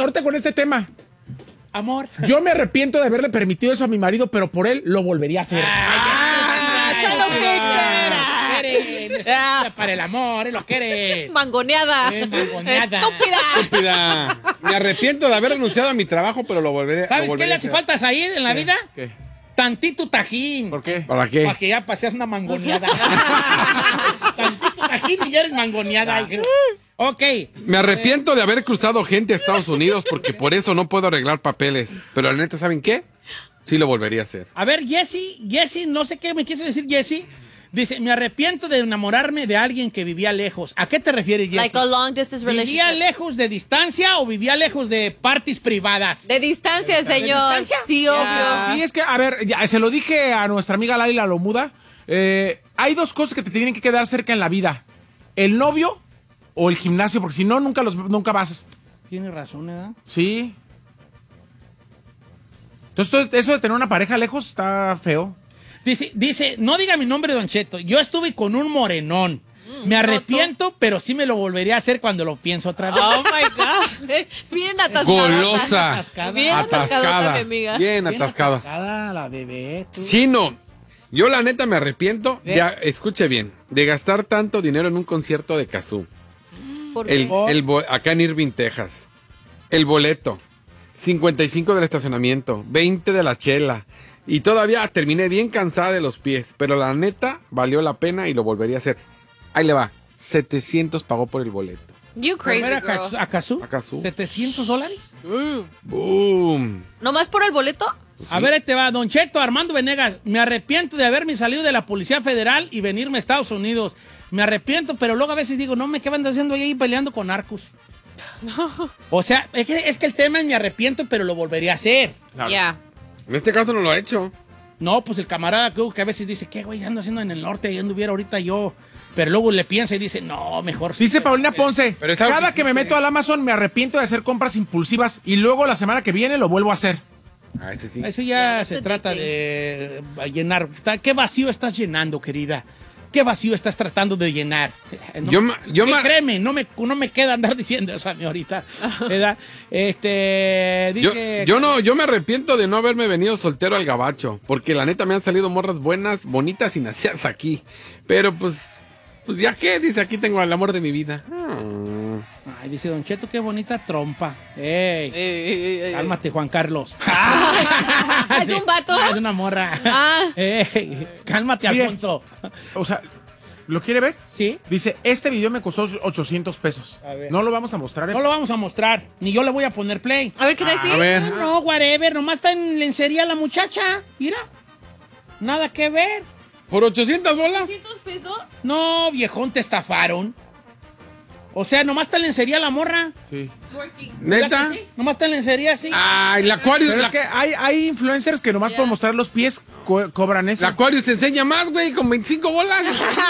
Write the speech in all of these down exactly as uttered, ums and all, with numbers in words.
ahorita con este tema. Amor. Yo me arrepiento de haberle permitido eso a mi marido, pero por él lo volvería a hacer. ¡Ah! ¡Eso lo quieren! Para el amor, lo quieren. Mangoneada. Eh, mangoneada. Estúpida. Estúpida. Me arrepiento de haber renunciado a mi trabajo, pero lo volveré, ¿Sabes lo qué volveré le a hace hacer. faltas ahí en la vida? ¿Qué? Tantito tajín. ¿Por qué? ¿Para qué? Para que ya paseas una mangoneada. Tantito tajín y ya eres mangoneada. Ok. Me arrepiento de haber cruzado gente a Estados Unidos porque por eso no puedo arreglar papeles. Pero la neta, ¿saben qué? Sí lo volvería a hacer. A ver, Jesse, Jesse, no sé qué me quiso decir Jesse. Dice, me arrepiento de enamorarme de alguien que vivía lejos. ¿A qué te refieres, Jesse? Like a long distance relationship. ¿Vivía lejos de distancia o vivía lejos de parties privadas? De distancia, señor. distancia? Sí, obvio. Sí, es que, a ver, ya, se lo dije a nuestra amiga Laila Lomuda. Eh, hay dos cosas que te tienen que quedar cerca en la vida. El novio o el gimnasio, porque si no, nunca los nunca vas. Tienes razón, ¿verdad? Sí. Entonces, eso de tener una pareja lejos está feo. Dice, dice, no diga mi nombre, Don Cheto. Yo estuve con un morenón. Me arrepiento, pero sí me lo volvería a hacer cuando lo pienso otra vez. Oh my God. Bien atascada. Golosa. Atascada. Bien atascadota, mi Atascada. amiga. Bien Bien atascada. atascada, la bebé. tú. Chino, yo la neta me arrepiento, ¿Eh? de, escuche bien, de gastar tanto dinero en un concierto de Kazoo. ¿Por El, qué? el bo- acá en Irving, Texas. El boleto. cincuenta y cinco del estacionamiento. veinte de la chela. Y todavía terminé bien cansada de los pies. Pero la neta, valió la pena y lo volvería a hacer. Ahí le va. setecientos pagó por el boleto. You ¿Por crazy ver a girl. Kazoo- ¿A Kazoo? A Kazoo. ¿setecientos dólares? ¡Boom! ¿Nomás por el boleto? A ver, ahí te va. Don Cheto, Armando Venegas. Me arrepiento de haberme salido de la Policía Federal y venirme a Estados Unidos. Me arrepiento, pero luego a veces digo, no, me ¿qué van haciendo ahí peleando con narcos? No. O sea, es que, es que el tema es me arrepiento, pero lo volvería a hacer. Ya. Yeah. En este caso no lo ha hecho. No, pues el camarada que, que a veces dice, ¿qué güey ando haciendo en el norte? Y anduviera ahorita yo. Pero luego le piensa y dice, no, mejor. Dice Paulina Ponce, Pero es algo cada que que me hiciste. meto al Amazon me arrepiento de hacer compras impulsivas y luego la semana que viene lo vuelvo a hacer. Ah, ese sí. Eso ya Yeah, se that's trata addicting. de eh, llenar. ¿Qué vacío estás llenando, querida? ¿Qué vacío estás tratando de llenar? No, Yo ma- yo que ma- créeme, no me, no me queda andar diciendo eso a mí ahorita. ¿Verdad? Este, Yo, dice, yo no, yo me arrepiento de no haberme venido soltero al gabacho, porque la neta me han salido morras buenas, bonitas y nacidas aquí. Pero pues, pues ya qué, dice, aquí tengo al amor de mi vida. Ah. Ay, dice Don Cheto, qué bonita trompa. Ey, Ey, ey, ey, ey. cálmate, Juan Carlos. ¿Es un vato? Ah, es una morra. Ah. Ey, cálmate, Mire. Alfonso. O sea, ¿lo quiere ver? ¿Sí? Dice, este video me costó ochocientos pesos. A ver. No lo vamos a mostrar. ¿eh? No lo vamos a mostrar, ni yo le voy a poner play. A ver, ¿qué decir? A ver. No, no, whatever, nomás está en lencería la muchacha. Mira, nada que ver. ¿Por ochocientas bolas? ¿doscientos pesos? No, viejón, te estafaron. O sea, nomás está en lencería la morra. Sí. ¿Verdad ¿Neta? que sí? Nomás está en lencería, sí. Ay, la Aquarius, Pero la, es que hay, hay influencers que nomás por mostrar los pies co- cobran eso. la Aquarius te enseña más, güey, con veinticinco bolas.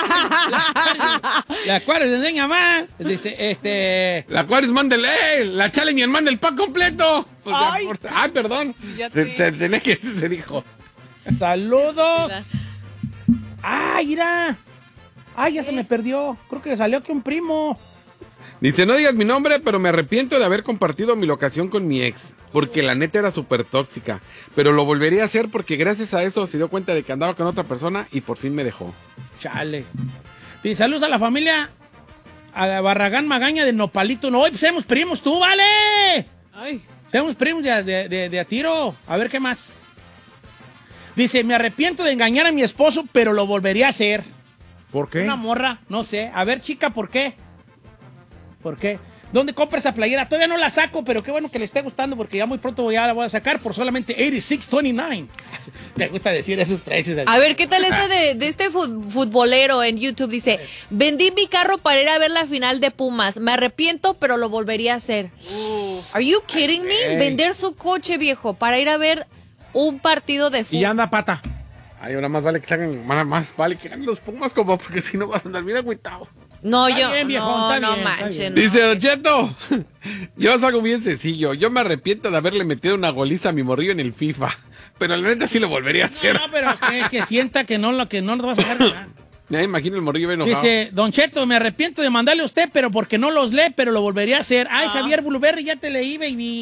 La Acuario le enseña más. Dice, este... La Aquarius manda el, eh, la Challenger manda el pack completo. Pues, Ay. ay, ay, perdón. Ya Se, sé. se tenía que decir, se dijo. Saludos. ¡Ay, mira! ¡Ay, ya se me perdió! Creo que salió aquí un primo. Dice, no digas mi nombre, pero me arrepiento de haber compartido mi locación con mi ex, porque la neta era súper tóxica. Pero lo volvería a hacer porque gracias a eso se dio cuenta de que andaba con otra persona y por fin me dejó. Chale. Y saludos a la familia a Barragán Magaña de Nopalito. No, pues seamos primos tú, vale. Ay. Seamos primos de, de, de, de a tiro. A ver qué más. Dice, me arrepiento de engañar a mi esposo, pero lo volvería a hacer. ¿Por qué? Una morra, no sé. A ver, chica, ¿por qué? ¿Por qué? ¿Dónde compra esa playera? Todavía no la saco, pero qué bueno que le esté gustando porque ya muy pronto ya la voy a sacar por solamente ochenta y seis veintinueve. Me gusta decir esos precios. A ver, ¿qué tal este de, de este fu- futbolero en YouTube? Dice, vendí mi carro para ir a ver la final de Pumas. Me arrepiento, pero lo volvería a hacer. Are you kidding me? Ey. Vender su coche, viejo, para ir a ver un partido de Y fútbol. ya anda pata. Ay, ahora más vale que hagan, más, más vale que hagan los Pumas como porque si no vas a andar bien agüitado. No, Está yo, bien, viejo, no, está no bien, está manchen. bien. no. Dice Don Cheto, yo os hago bien sencillo. Yo me arrepiento de haberle metido una goliza a mi morrillo en el FIFA. Pero la neta sí lo volvería a hacer. No, pero que, que sienta que no lo que no lo vas a dejar ganar. Ya me imagino el morrillo bien enojado. Dice, Don Cheto, me arrepiento de mandarle a usted, pero porque no los lee, pero lo volvería a hacer. Ay, Javier Blueberry, ya te leí, baby.